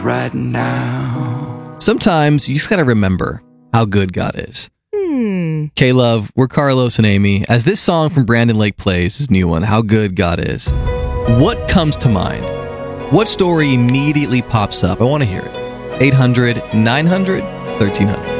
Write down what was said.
right now. Sometimes you just gotta remember how good God is. K-Love, we're Carlos and Amy. As this song from Brandon Lake plays, his new one, How Good God Is, what comes to mind? What story immediately pops up? I want to hear it. 800-900-1300.